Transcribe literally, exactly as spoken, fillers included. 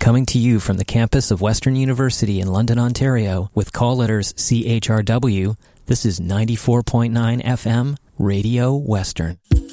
Coming to you from the campus of Western University in London, Ontario, with call letters C H R W, this is ninety-four point nine F M, Radio Western.